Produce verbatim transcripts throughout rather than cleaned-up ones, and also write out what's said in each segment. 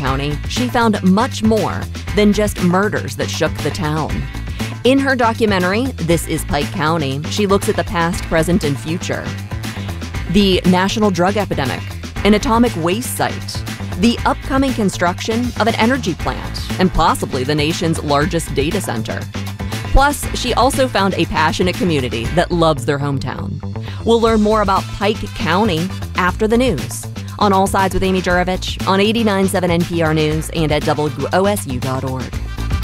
County, she found much more than just murders that shook the town. In her documentary, This is Pike County, she looks at the past, present, and future. The national drug epidemic, an atomic waste site, the upcoming construction of an energy plant, and possibly the nation's largest data center. Plus, she also found a passionate community that loves their hometown. We'll learn more about Pike County after the news. On All Sides with Amy Juravich on eighty-nine point seven N P R News and at W O S U dot org.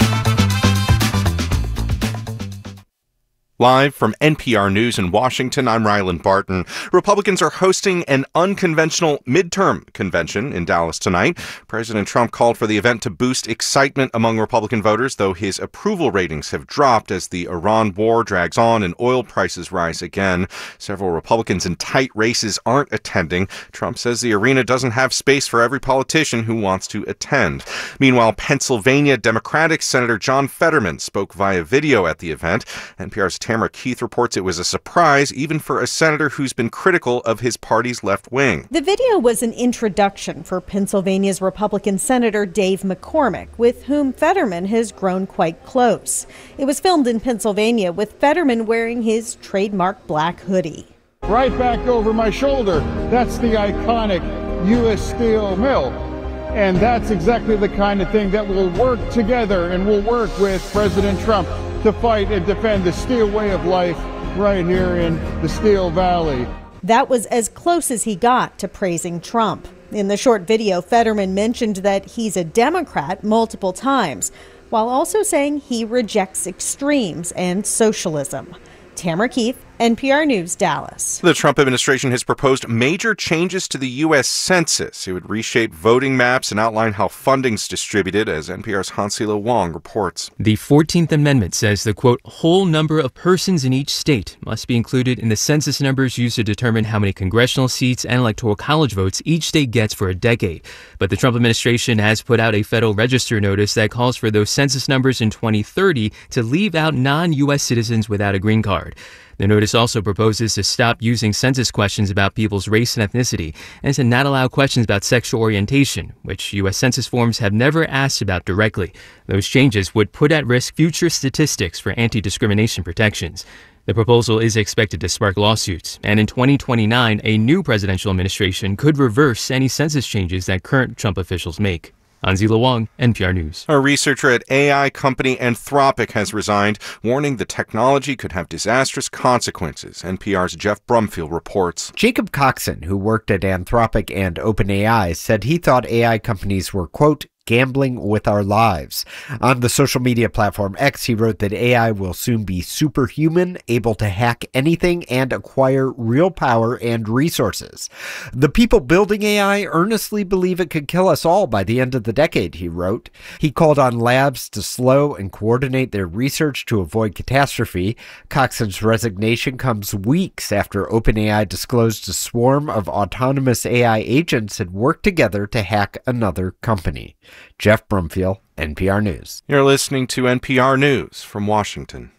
Live from N P R News in Washington, I'm Ryland Barton. Republicans are hosting an unconventional midterm convention in Dallas tonight. President Trump called for the event to boost excitement among Republican voters, though his approval ratings have dropped as the Iran war drags on and oil prices rise again. Several Republicans in tight races aren't attending. Trump says the arena doesn't have space for every politician who wants to attend. Meanwhile, Pennsylvania Democratic Senator John Fetterman spoke via video at the event. N P R's Tamara Keith reports it was a surprise, even for a senator who's been critical of his party's left wing. The video was an introduction for Pennsylvania's Republican Senator Dave McCormick, with whom Fetterman has grown quite close. It was filmed in Pennsylvania with Fetterman wearing his trademark black hoodie. Right back over my shoulder, that's the iconic U S Steel mill. And that's exactly the kind of thing that will work together and will work with President Trump to fight and defend the steel way of life right here in the Steel Valley. That was as close as he got to praising Trump. In the short video, Fetterman mentioned that he's a Democrat multiple times, while also saying he rejects extremes and socialism. Tamara Keith, N P R News, Dallas. The Trump administration has proposed major changes to the U S Census. It would reshape voting maps and outline how funding's distributed, as N P R's Hansila Wong reports. The fourteenth Amendment says the, quote, whole number of persons in each state must be included in the census numbers used to determine how many congressional seats and electoral college votes each state gets for a decade. But the Trump administration has put out a Federal Register notice that calls for those census numbers in twenty thirty to leave out non-U S citizens without a green card. The notice also proposes to stop using census questions about people's race and ethnicity and to not allow questions about sexual orientation, which U S Census forms have never asked about directly. Those changes would put at risk future statistics for anti-discrimination protections. The proposal is expected to spark lawsuits, and in twenty twenty-nine, a new presidential administration could reverse any census changes that current Trump officials make. Hansila Wong, N P R News. A researcher at A I company Anthropic has resigned, warning the technology could have disastrous consequences. N P R's Jeff Brumfield reports. Jacob Coxon, who worked at Anthropic and OpenAI, said he thought A I companies were, quote, gambling with our lives. On the social media platform X, he wrote that A I will soon be superhuman, able to hack anything and acquire real power and resources. The people building A I earnestly believe it could kill us all by the end of the decade, he wrote. He called on labs to slow and coordinate their research to avoid catastrophe. Coxon's resignation comes weeks after OpenAI disclosed a swarm of autonomous A I agents had worked together to hack another company. Jeff Brumfield, N P R News. You're listening to N P R News from Washington.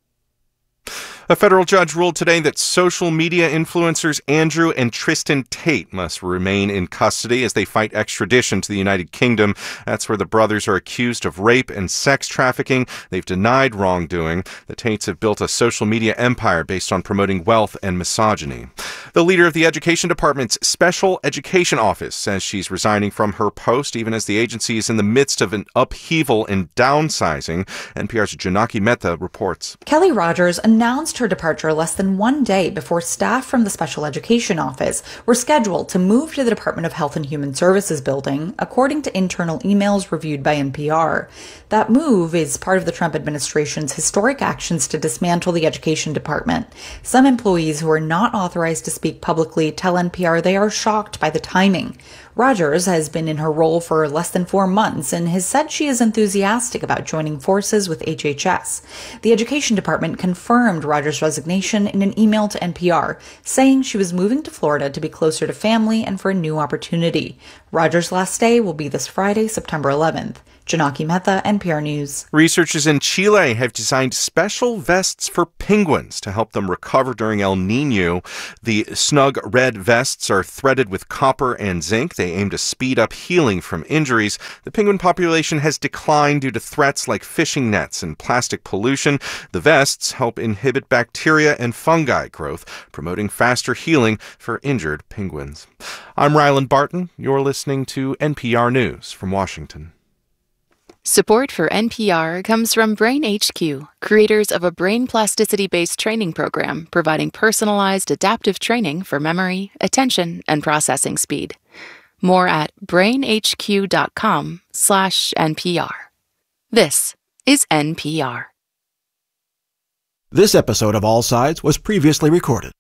A federal judge ruled today that social media influencers Andrew and Tristan Tate must remain in custody as they fight extradition to the United Kingdom. That's where the brothers are accused of rape and sex trafficking. They've denied wrongdoing. The Tates have built a social media empire based on promoting wealth and misogyny. The leader of the Education Department's Special Education Office says she's resigning from her post, even as the agency is in the midst of an upheaval and downsizing. N P R's Janaki Mehta reports. Kelly Rogers announced her departure less than one day before staff from the Special Education Office were scheduled to move to the Department of Health and Human Services building, according to internal emails reviewed by N P R. That move is part of the Trump administration's historic actions to dismantle the Education Department. Some employees who are not authorized to speak publicly tell N P R they are shocked by the timing. Rogers has been in her role for less than four months and has said she is enthusiastic about joining forces with H H S. The Education Department confirmed Rogers' resignation in an email to N P R, saying she was moving to Florida to be closer to family and for a new opportunity. Rogers' last day will be this Friday, September eleventh. Janaki Mehta, N P R News. Researchers in Chile have designed special vests for penguins to help them recover during El Niño. The snug red vests are threaded with copper and zinc. They aim to speed up healing from injuries. The penguin population has declined due to threats like fishing nets and plastic pollution. The vests help inhibit bacteria and fungi growth, promoting faster healing for injured penguins. I'm Ryland Barton. You're listening to N P R News from Washington. Support for N P R comes from Brain H Q, creators of a brain plasticity-based training program providing personalized adaptive training for memory, attention, and processing speed. More at brainhq.com slash NPR. This is N P R. This episode of All Sides was previously recorded.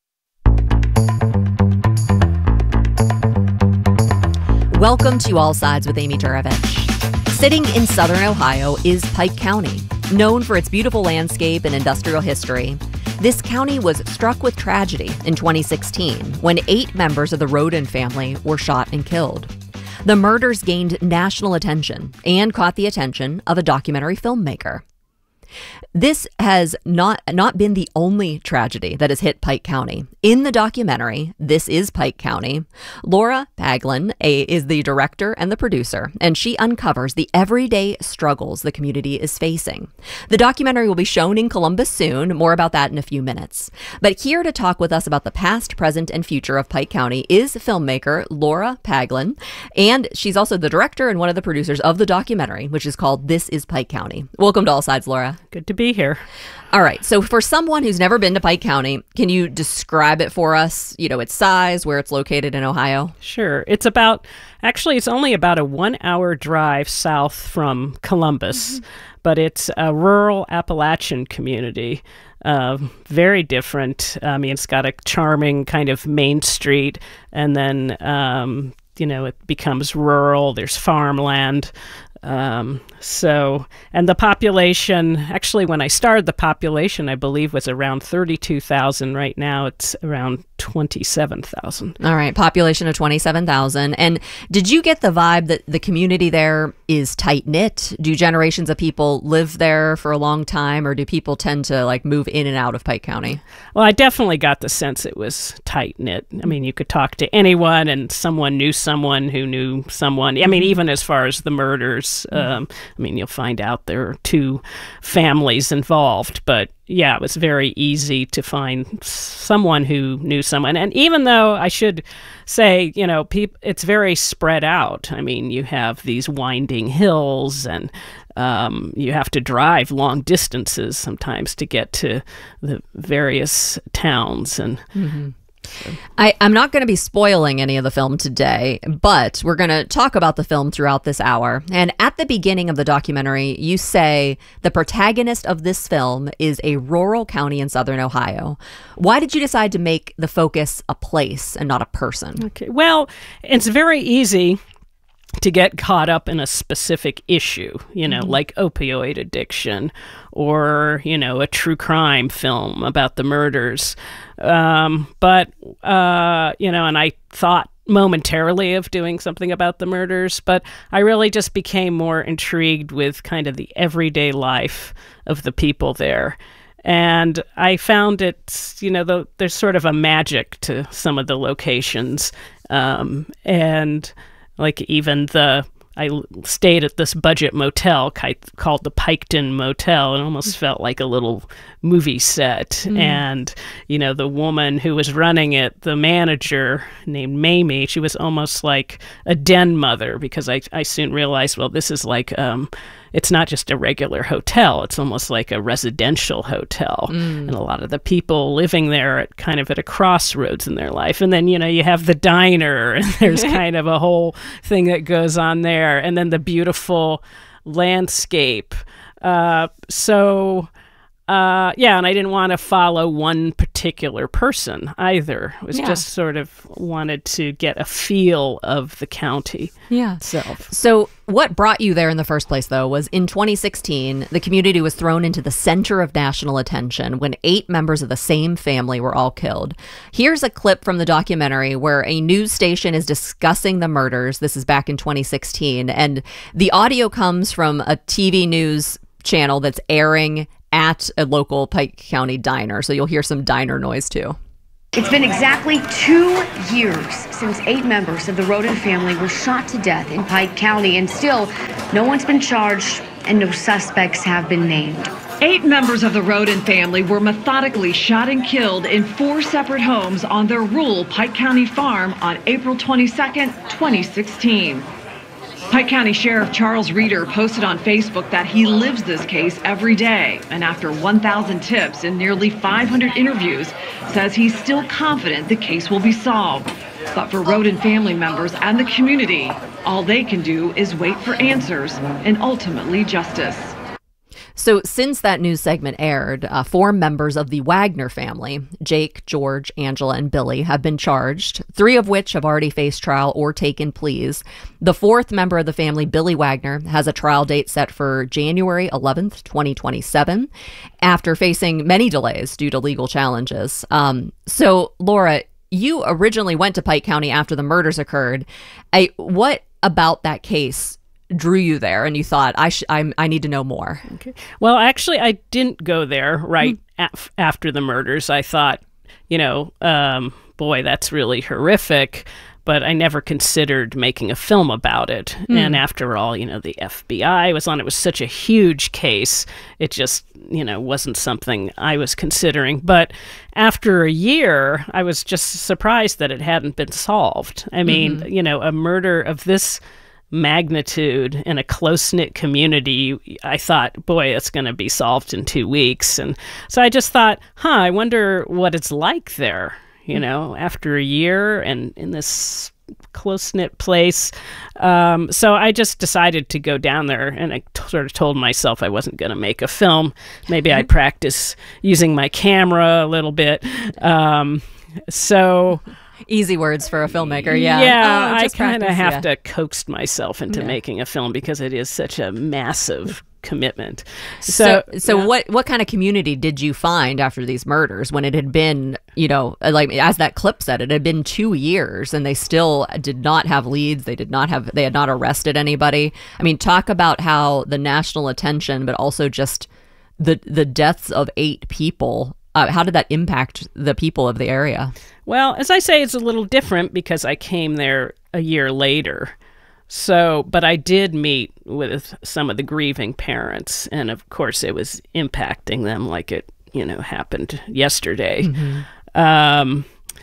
Welcome to All Sides with Amy Turovich. Sitting in southern Ohio is Pike County. Known for its beautiful landscape and industrial history, this county was struck with tragedy in twenty sixteen when eight members of the Roden family were shot and killed. The murders gained national attention and caught the attention of a documentary filmmaker. This has not not been the only tragedy that has hit Pike County. In the documentary, This is Pike County, Laura Paglin a, is the director and the producer, and she uncovers the everyday struggles the community is facing. The documentary will be shown in Columbus soon. More about that in a few minutes. But here to talk with us about the past, present, and future of Pike County is filmmaker Laura Paglin, and she's also the director and one of the producers of the documentary, which is called This is Pike County. Welcome to All Sides, Laura. Good to be here. All right. So for someone who's never been to Pike County, can you describe it for us? You know, its size, where it's located in Ohio? Sure. It's about, actually, it's only about a one hour drive south from Columbus, mm-hmm. but it's a rural Appalachian community. Uh, very different. I mean, it's got a charming kind of main street, and then, um, you know, it becomes rural. There's farmland. Um, so, and the population, actually, when I started, the population, I believe, was around thirty-two thousand. Right now, it's around twenty-seven thousand. All right. Population of twenty-seven thousand. And did you get the vibe that the community there is tight knit? Do generations of people live there for a long time, or do people tend to like move in and out of Pike County? Well, I definitely got the sense it was tight knit. I mean, you could talk to anyone and someone knew someone who knew someone. I mean, even as far as the murders, um, I mean, you'll find out there are two families involved, but yeah, it was very easy to find someone who knew someone. And even though I should say, you know, peop- it's very spread out. I mean, you have these winding hills, and um, you have to drive long distances sometimes to get to the various towns. And mm-hmm. I, I'm not going to be spoiling any of the film today, but we're going to talk about the film throughout this hour. And at the beginning of the documentary, you say the protagonist of this film is a rural county in southern Ohio. Why did you decide to make the focus a place and not a person? Okay, well, it's very easy to get caught up in a specific issue, you know, mm-hmm. like opioid addiction, or, you know, a true crime film about the murders. Um, but, uh, you know, and I thought momentarily of doing something about the murders, but I really just became more intrigued with kind of the everyday life of the people there. And I found it, you know, the, there's sort of a magic to some of the locations. Um, and like even the, I stayed at this budget motel called the Piketon Motel, and almost felt like a little movie set. Mm. And, you know, the woman who was running it, the manager named Mamie, she was almost like a den mother, because I, I soon realized, well, this is like, um, it's not just a regular hotel. It's almost like a residential hotel. Mm. And a lot of the people living there at kind of at a crossroads in their life. And then, you know, you have the diner, and there's kind of a whole thing that goes on there. And then the beautiful landscape. Uh, so Uh, yeah, and I didn't want to follow one particular person either. It was Yeah. just sort of wanted to get a feel of the county Yeah. itself. So what brought you there in the first place, though, was in twenty sixteen, the community was thrown into the center of national attention when eight members of the same family were all killed. Here's a clip from the documentary where a news station is discussing the murders. This is back in twenty sixteen. And the audio comes from a T V news channel that's airing at a local Pike County diner. So you'll hear some diner noise, too. It's been exactly two years since eight members of the Roden family were shot to death in Pike County, and still no one's been charged and no suspects have been named. Eight members of the Roden family were methodically shot and killed in four separate homes on their rural Pike County farm on April twenty-second, twenty sixteen. Pike County Sheriff Charles Reeder posted on Facebook that he lives this case every day, and after one thousand tips and nearly five hundred interviews, says he's still confident the case will be solved. But for Roden family members and the community, all they can do is wait for answers and ultimately justice. So since that news segment aired, uh, four members of the Wagner family, Jake, George, Angela, and Billy, have been charged, three of which have already faced trial or taken pleas. The fourth member of the family, Billy Wagner, has a trial date set for January eleventh, twenty twenty-seven, after facing many delays due to legal challenges. Um, so, Laura, you originally went to Pike County after the murders occurred. I, what about that case drew you there and you thought, I sh- I'm, I need to know more? Okay. Well, actually, I didn't go there right mm. af- after the murders. I thought, you know, um, boy, that's really horrific, but I never considered making a film about it. Mm. And after all, you know, the F B I was on. It was such a huge case. It just, you know, wasn't something I was considering. But after a year, I was just surprised that it hadn't been solved. I mean, mm-hmm. you know, a murder of this magnitude in a close-knit community, I thought, boy, it's going to be solved in two weeks. And so I just thought, huh, I wonder what it's like there, you know, after a year and in this close-knit place. Um, so I just decided to go down there, and I t- sort of told myself I wasn't going to make a film. Maybe I'd practice using my camera a little bit. Um, so... Easy words for a filmmaker, yeah. Yeah, oh, I kind of have yeah. to coax myself into yeah. making a film because it is such a massive commitment. So, So, so yeah. what what kind of community did you find after these murders when it had been, you know, like as that clip said, it had been two years and they still did not have leads. They did not have, they had not arrested anybody. I mean, talk about how the national attention, but also just the the deaths of eight people. Uh, how did that impact the people of the area? Well, as I say, it's a little different because I came there a year later. So, but I did meet with some of the grieving parents, and of course it was impacting them like it, you know, happened yesterday. Mm-hmm. Um,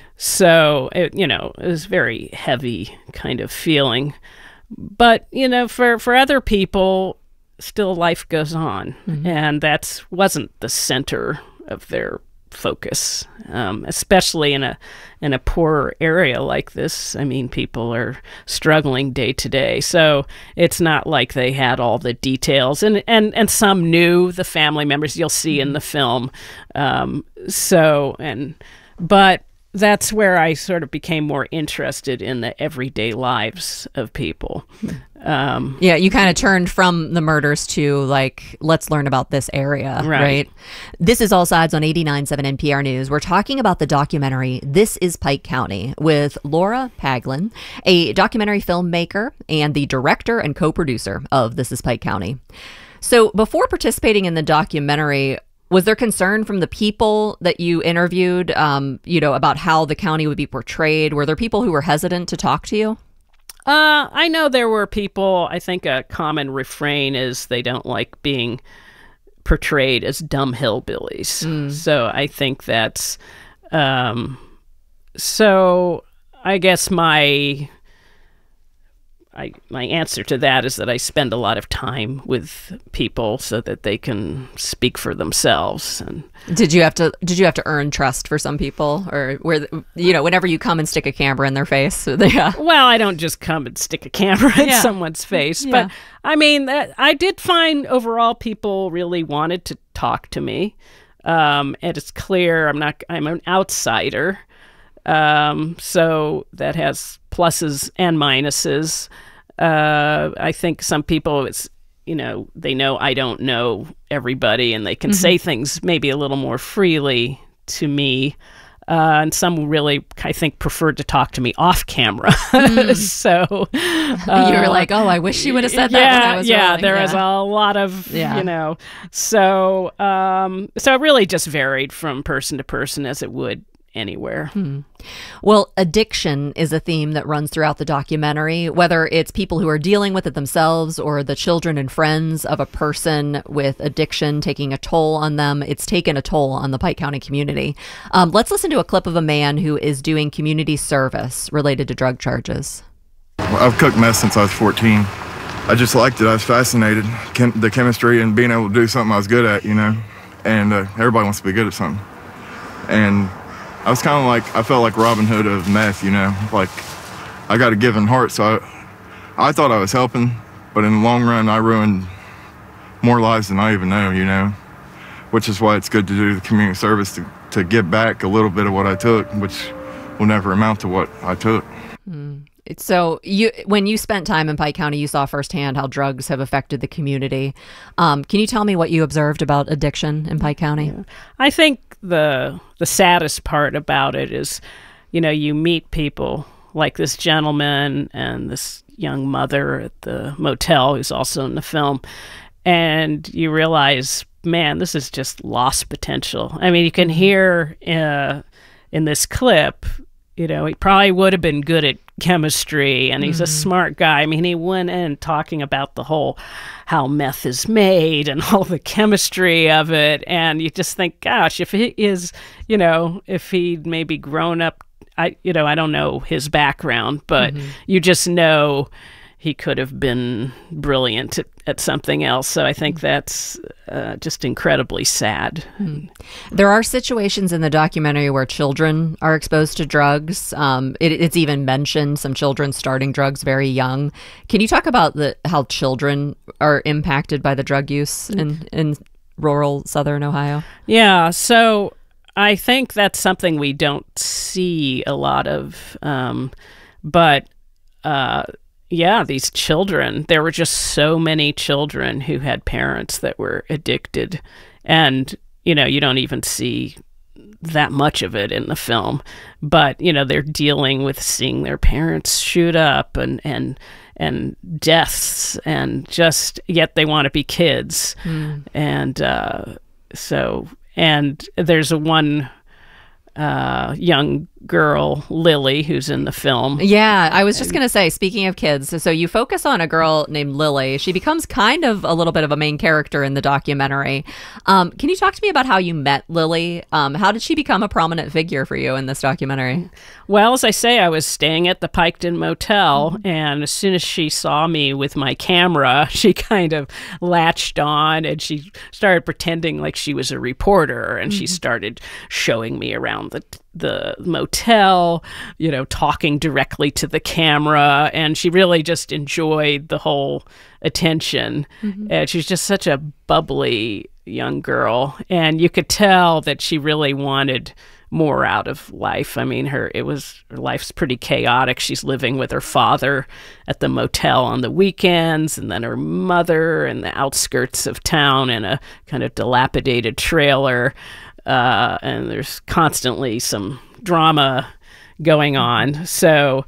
so, it, you know, it was very heavy kind of feeling. But, you know, for, for other people, still life goes on, mm-hmm. and that wasn't the center of their focus, um, especially in a in a poorer area like this. I mean, people are struggling day to day, so it's not like they had all the details, and and and some knew the family members you'll see in the film. Um, so and but that's where I sort of became more interested in the everyday lives of people. Um, yeah, you kind of turned from the murders to like, let's learn about this area, right? right? This is All Sides on eighty-nine point seven N P R News. We're talking about the documentary This is Pike County with Laura Paglin, a documentary filmmaker and the director and co-producer of This is Pike County. So before participating in the documentary, was there concern from the people that you interviewed, um, you know, about how the county would be portrayed? Were there people who were hesitant to talk to you? Uh, I know there were people. I think a common refrain is they don't like being portrayed as dumb hillbillies. Mm. So I think that's, um, so I guess my, I my answer to that is that I spend a lot of time with people so that they can speak for themselves. And did you have to did you have to earn trust for some people, or where you know whenever you come and stick a camera in their face? They, uh... Well, I don't just come and stick a camera in yeah. someone's face, yeah. but I mean, I did find overall people really wanted to talk to me. Um, and it's clear I'm not I'm an outsider. Um, so that has pluses and minuses. Uh, I think some people, it's, you know, they know I don't know everybody and they can mm-hmm. say things maybe a little more freely to me. Uh, and some really, I think, preferred to talk to me off camera. Mm. so uh, you were like, "Oh, I wish you would have said that." Yeah, when I was yeah. rolling. There yeah. was a lot of, yeah. you know. So, um, so it really just varied from person to person, as it would anywhere. Hmm. Well, addiction is a theme that runs throughout the documentary, whether it's people who are dealing with it themselves or the children and friends of a person with addiction taking a toll on them. It's taken a toll on the Pike County community. Um, let's listen to a clip of a man who is doing community service related to drug charges. Well, I've cooked meth since I was fourteen. I just liked it. I was fascinated. Chem- the chemistry and being able to do something I was good at, you know, and uh, everybody wants to be good at something. And I was kind of like, I felt like Robin Hood of meth, you know, like I got a giving heart. So I, I thought I was helping, but in the long run, I ruined more lives than I even know, you know, which is why it's good to do the community service to, to give back a little bit of what I took, which will never amount to what I took. Mm. So you, when you spent time in Pike County, you saw firsthand how drugs have affected the community. Um, can you tell me what you observed about addiction in Pike County? Yeah. I think the the saddest part about it is, you know, you meet people like this gentleman and this young mother at the motel who's also in the film, and you realize, man, this is just lost potential. I mean, you can hear uh, in this clip, you know, he probably would have been good at chemistry, and he's mm-hmm. a smart guy. I mean, he went in talking about the whole how meth is made and all the chemistry of it, and you just think, gosh, if he is, you know, if he'd maybe grown up, I, you know, I don't know his background, but mm-hmm. you just know he could have been brilliant at, at something else. So I think that's uh, just incredibly sad. Hmm. There are situations in the documentary where children are exposed to drugs. Um, it, it's even mentioned some children starting drugs very young. Can you talk about the how children are impacted by the drug use in, in rural southern Ohio? Yeah, so I think that's something we don't see a lot of. Um, but uh Yeah, these children, there were just so many children who had parents that were addicted. And, you know, you don't even see that much of it in the film. But, you know, they're dealing with seeing their parents shoot up and, and, and deaths, and just, yet they want to be kids. Mm. And uh, so, and there's a one uh, young girl, Lily, who's in the film. Yeah, I was just going to say, speaking of kids, so you focus on a girl named Lily. She becomes kind of a little bit of a main character in the documentary. Um, can you talk to me about how you met Lily? Um, how did she become a prominent figure for you in this documentary? Well, as I say, I was staying at the Piketon Motel, mm-hmm. and as soon as she saw me with my camera, she kind of latched on, and she started pretending like she was a reporter, and mm-hmm. she started showing me around the the motel, you know, talking directly to the camera, and she really just enjoyed the whole attention. Mm-hmm. And she's just such a bubbly young girl, and you could tell that she really wanted more out of life. I mean, her it was her life's pretty chaotic. She's living with her father at the motel on the weekends, and then her mother in the outskirts of town in a kind of dilapidated trailer. Uh, and there's constantly some drama going on. So,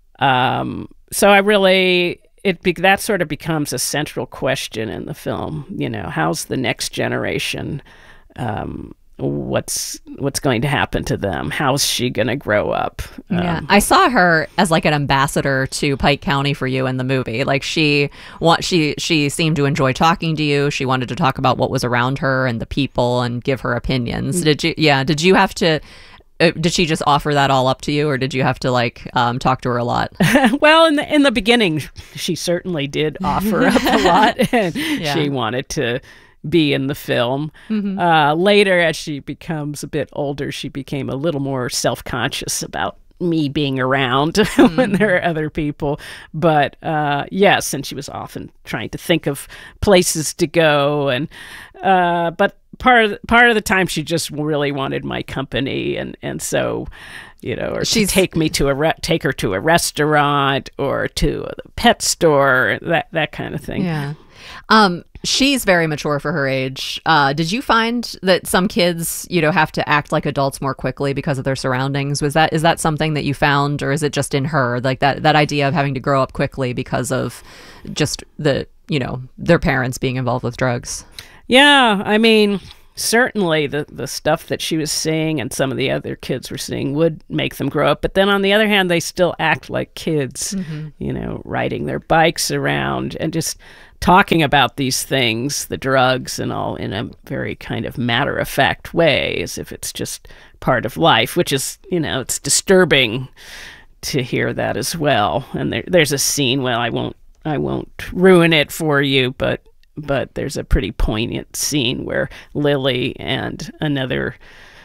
um, so I really, it be, that sort of becomes a central question in the film. You know, how's the next generation? Um, what's what's going to happen to them? How's she going to grow up? Yeah, Um, I saw her as like an ambassador to Pike County for you in the movie. Like she want she she seemed to enjoy talking to you. She wanted to talk about what was around her and the people and give her opinions. Did you? Yeah. Did you have to uh, did she just offer that all up to you, or did you have to like um, talk to her a lot? Well, in the in the beginning, she certainly did offer up a lot, and Yeah. she wanted to be in the film. Mhm. Uh, later, as she becomes a bit older, she became a little more self-conscious about me being around when there are other people. But uh, yes, and she was often trying to think of places to go. And uh, but part of, part of the time, she just really wanted my company, and and so. You know, or She's- to take me to a re- take her to a restaurant or to a pet store, that that kind of thing. Yeah. Um, she's very mature for her age. Uh, did you find that some kids, you know, have to act like adults more quickly because of their surroundings? Was that is that something that you found, or is it just in her, like that that idea of having to grow up quickly because of just the, you know, their parents being involved with drugs? Yeah, I mean, certainly the, the stuff that she was seeing and some of the other kids were seeing would make them grow up. But then on the other hand, they still act like kids, Mhm. you know, riding their bikes around and just talking about these things, the drugs and all, in a very kind of matter-of-fact way, as if it's just part of life, which is, you know, it's disturbing to hear that as well. And there, there's a scene, well, I won't, I won't ruin it for you, but but there's a pretty poignant scene where Lily and another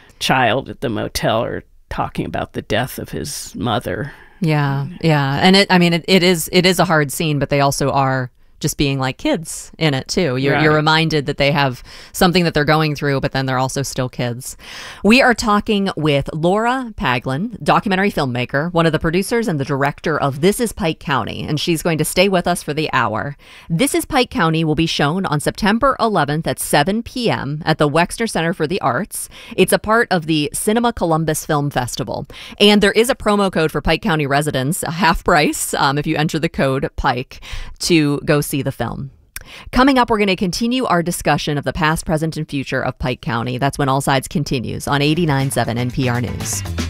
child at the motel are talking about the death of his mother. Yeah, yeah, and it. I mean, it, it is it is a hard scene, but they also are just being like kids in it too. You're Right. you're reminded that they have something that they're going through, but then they're also still kids. We are talking with Laura Paglin, documentary filmmaker, one of the producers and the director of This Is Pike County, and she's going to stay with us for the hour. This Is Pike County will be shown on September eleventh at seven p.m. at the Wexner Center for the Arts. It's a part of the Cinema Columbus Film Festival, and there is a promo code for Pike County residents, a half price, um, if you enter the code PIKE to go see the film. Coming up, we're going to continue our discussion of the past, present, and future of Pike County. That's when All Sides continues on eighty-nine point seven N P R News.